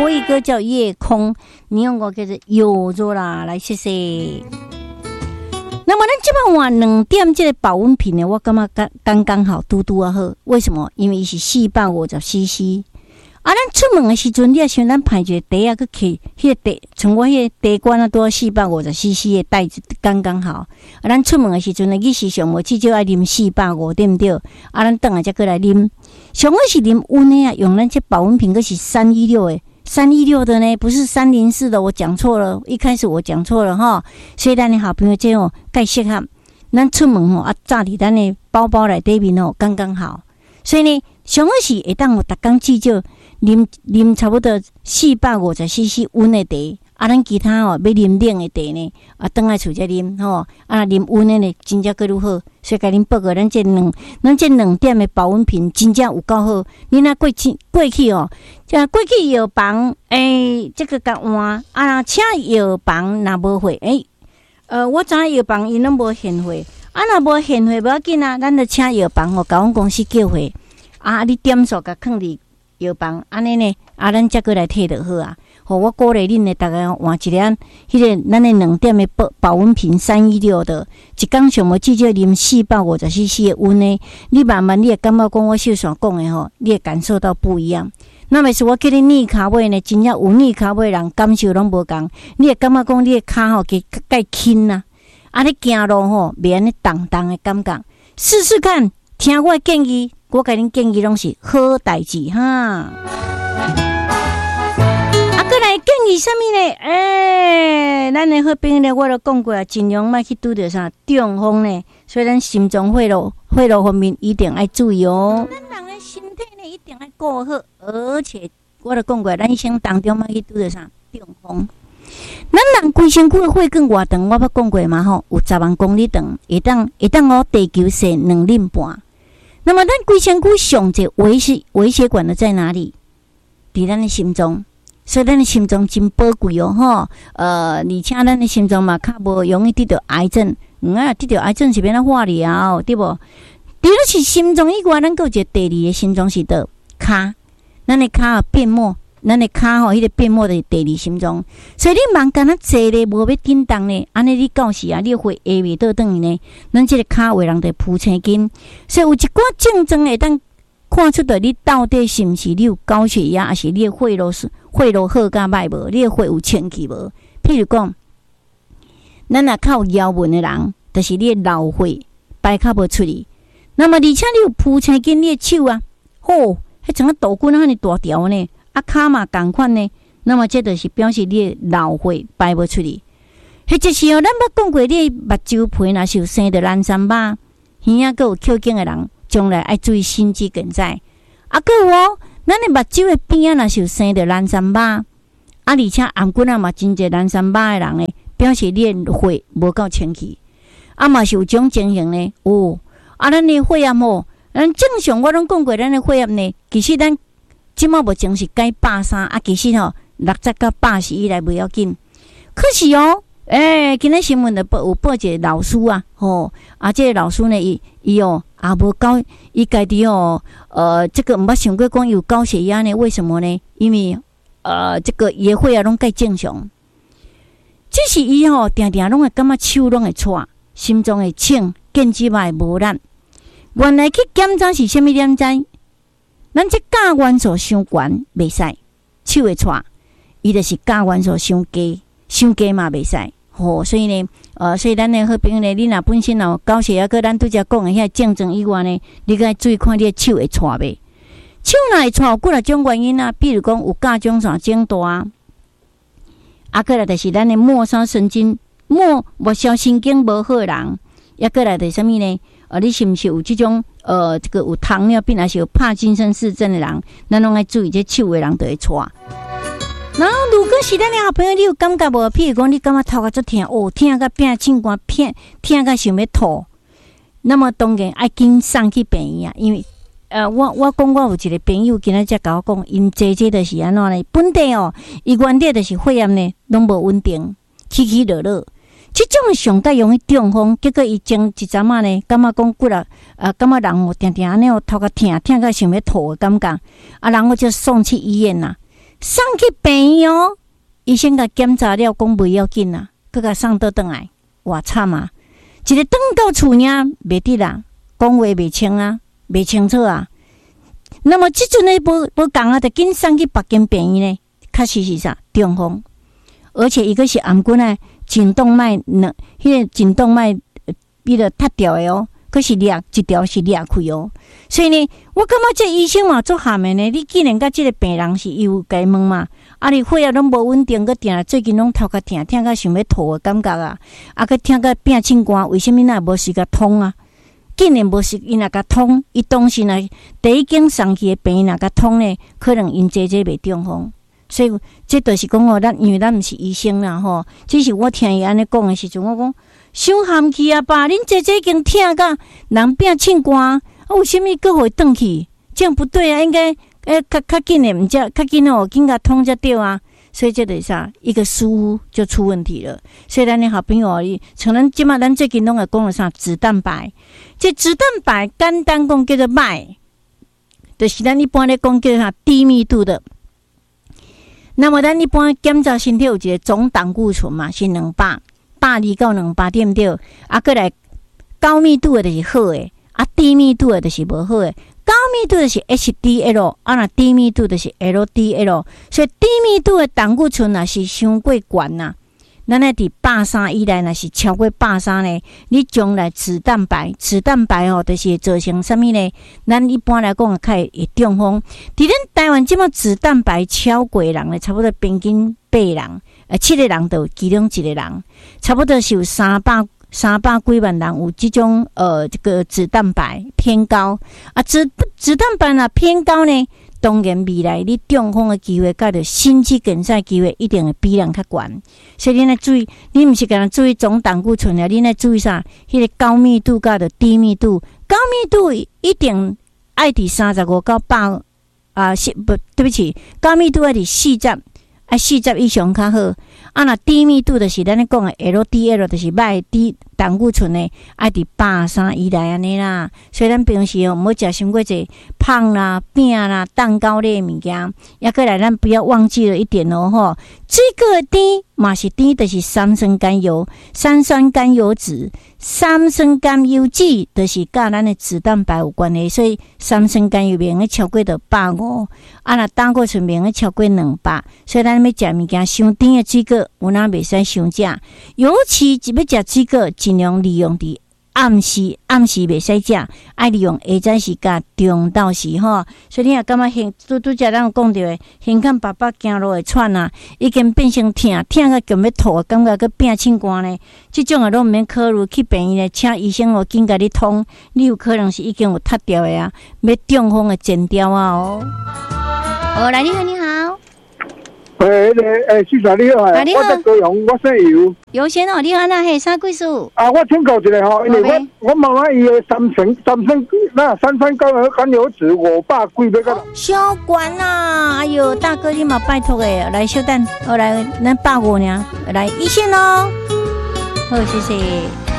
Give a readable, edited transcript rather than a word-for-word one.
国语歌叫《夜空》，你用我叫做有做啦，来谢谢。那么咱这摆换2点这个保温瓶呢，我感觉刚刚好，嘟嘟啊好。为什么？因为伊是450cc。啊，咱出门的时阵，你也想咱排一个茶啊，去摕迄个茶，像我迄个茶罐啊，都要450cc的袋子，刚刚好。啊，咱出门的时阵呢，你时常无至少爱啉450，对不对？啊，咱等下才过来啉。上好是啉温的啊，用咱这保温瓶，可是316的，316的呢，不是304的，我讲错了，一开始我讲错了哈。所以咱的好朋友这哦，介适合咱出门哦，啊，炸伫咱的包包内底面哦，刚刚好。所以呢，上好是会当有逐工至少啉差不多450cc 温的茶，啊，咱其他哦要啉冷的茶呢，啊，倒来厝才啉吼，啊，啉温的呢，真正更好。所以甲恁报告，咱这2点的保温瓶真正有够好。你若过去哦，过去药房这个甲换啊，请药房若无货我知影药房伊拢无现货，啊，若无现货无要紧啊，咱就请药房哦，甲阮公司叫货啊，你点数甲放伫药房，安尼呢，啊，咱才过来摕就好啊。好，我鼓励恁呢，大家换一个迄个咱的2点的保温瓶316的，一工上无至少啉450cc 的温的，你慢慢你会感觉讲我秀爽讲的吼，你会感受到不一样。那么是我叫你逆骹尾呢，真正有逆骹尾人感受拢无共，你会感觉讲你的骹吼介轻呐，啊，你行路吼袂安尼重重的感觉，试试看，听我的建议。我甲恁建议拢是好代志哈。啊，过来建议啥物呢？咱的好朋友呢，我都讲过啊，尽量莫去拄着啥中风呢。所以咱心脏血路方面一定要注意哦。咱人的身体呢一定要顾好，而且我都讲过，咱一生当中莫去拄着啥中风。咱人规身躯的血管偌长，我捌讲过嘛吼，有10万公里长，会当哦地球射2厘半。那么咱规身躯上这微血管的在哪里？伫咱的心脏，所以咱的心脏真宝贵哦吼。而且咱的心脏嘛，较无容易得到癌症。得到癌症是变哪化疗，对无？除了是心脏以外，咱还有一个第2个心脏是的骹，咱的骹变末。咱的骹吼，迄个变末的第2心脏，所以你忙干那坐咧，无要紧动咧，安尼你到时啊，你会下袂倒转去呢。咱这个骹为人得铺青筋，所以有一寡症状会当看出到你到底是毋是你有高血压，还是你的血路好甲歹无，你的血有清气无？譬如讲，咱若较有腰纹的人，就是你的老血排较无出去。那么而且你有铺青筋，你的手啊，迄像个豆棍啊，尼大条呢。啊，骹嘛同款呢，那么这就是表示你的老血排不出去。或者是咱捌讲过，你目睭皮若是有生着蓝三疤，耳仔佮有口径的人，将来爱注意心肌梗塞。啊，佮有哦，咱的目睭的边啊，若是有生着蓝三疤，啊，而且颔骨啊嘛真侪蓝三疤的人呢，表示你的血无够清气。啊，嘛是有种情形呢，咱的血压吼，咱正常我拢讲过，咱的血压呢，其实咱即马目前是改130啊，其实吼60到80以内不要紧。可是哦，今日新闻的有报一个老师啊，这个老师呢，伊哦也无高，伊家己哦，这个毋捌想过讲有高血压呢？为什么呢？因为这个伊的血压拢介正常，只是伊吼定定拢会感觉手拢会颤，心脏会请，腱子嘛会无力。原来去检查是啥物点知？咱这睾丸素伤悬袂使，手会颤，伊就是睾丸素伤低嘛袂使。所以呢，所以咱的好朋友呢，你若本身有高血压，跟咱拄则讲的遐症状以外呢，你该注意看你的手会颤袂？手若会颤，有几种原因啊，比如讲有甲状腺肿大，过来就是咱的末梢神经、末梢神经无好的人，过来就是啥物呢？你是毋是有这种这个有糖尿病还是有帕金森氏症的人，咱拢爱注意，这手的人就会喘。然后如果是咱的好朋友，你有感觉无？譬如讲，你感觉头壳足痛，痛到变凊寒，痛到想要吐，那么当然爱紧送去病院啊。因为我讲我有一个朋友，今仔才甲我讲，因姐就是安怎呢？本地伊原底就是血压呢，拢无稳定，起起落落。这种的上介容易中风，结果伊前一阵仔呢，感觉讲骨力，感觉人定定安尼头壳痛到想要吐的感觉，人就送去医院啦。 送去病院哦，医生甲检查了，讲袂要紧啊，佮甲送倒转来，哇惨啊！一个转到厝领袂得啦，讲话袂清啊，袂清楚啊。那么即阵呢，无共啊，就紧送去别间病院呢，确实是啥中风，而且一个是颔骨呢颈动脉迄个颈动脉比了塌掉的哦，可是裂一条是裂开哦。所以呢，我感觉这医生嘛做下面呢，你既然甲这个病人是有该问嘛，啊你血压拢无稳定，佮定最近拢头壳痛，痛甲想要吐的感觉啊，啊佮痛甲变凊寒，为什么那无时甲通啊？竟然无时伊若甲通，伊当时呢第一间送去的病若甲通呢，可能因这袂中风。所以这就是讲哦，因为咱毋是医生啦吼，只是我听伊安尼讲的时阵，我讲伤含气啊爸，恁姐已经痛甲人变凊寒，啊为什么佫会转去？这样不对啊，应该较紧的，毋则较紧哦，紧甲通才对啊。所以这就是啥，一个疏忽就出问题了。所以咱的好朋友，像咱即马咱最近拢会讲了啥脂蛋白，这脂蛋白简单讲叫做麦，就是咱一般咧讲叫啥低密度的。那么咱一般检查身体有一个总胆固醇嘛，是200，120到200，对不对？啊，过来高密度的就是好的，啊低密度的就是无好的。高密度的是 HDL， 啊那低密度的是 LDL， 所以低密度的胆固醇若是伤过悬呐，咱咧伫130以内，若是超过130呢，你将来脂蛋白哦，就是造成什么呢？咱一般来讲较会中风。伫咱台湾即马脂蛋白超过的人呢，差不多平均8人，7个人就其中1个人，差不多是有300几万人有这种这个脂蛋白偏高啊，脂蛋白若偏高呢，当然未来你中风的机会，甲着心肌梗塞机会一定会比人较悬。所以你来注意，你毋是干注意总胆固醇啊，你来注意啥？迄个高密度甲着低密度，高密度一定爱伫35到100啊，对不起，高密度爱伫40以上较好。啊，那低密度就是咱咧讲的 LDL， 就是歹低胆固醇呢，爱伫130以内安尼啦。所以咱平时哦，毋好食伤过济胖啦、饼啦、蛋糕类物件。也过来，咱不要忘记了一点哦，吼，这个甜嘛是甜，就是三酸甘油、三酸甘油酯、三酸甘油酯，就是甲咱的脂蛋白有关系。所以三酸甘油免个超过到150，啊，那胆固醇免个超过200。所以咱要食物件伤甜的水果，有哪袂使伤食，尤其要食水果，尽量利用伫暗时袂使食，爱利用下早时甲中昼时吼。所以你也感觉拄则咱有讲到的，胸坎爸爸行路会喘啊，已经变成痛甲强要吐，感觉佮变凊寒呢。即种啊，拢毋免考虑去病院请医生哦，紧甲你通，你有可能是已经有塌掉的啊，要中风的前兆啊哦。哦，来，你好，你好。 先生你好， 你好， 我在高雄，我姓尤。 尤先生，你好，那系啥故事？ 啊，我请教一下吼，因为我妈妈伊的三酸甘油酯500几要个。 小管呐，哎呦，大哥你嘛拜托诶，来稍等，我来咱150呢，来一线咯，好，谢谢。